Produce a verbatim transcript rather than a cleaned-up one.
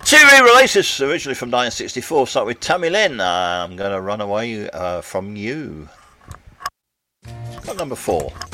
Two re-releases, originally from nineteen sixty-four. Start with Tammy Lynn. Uh, I'm going to run away uh, from you. Got number four.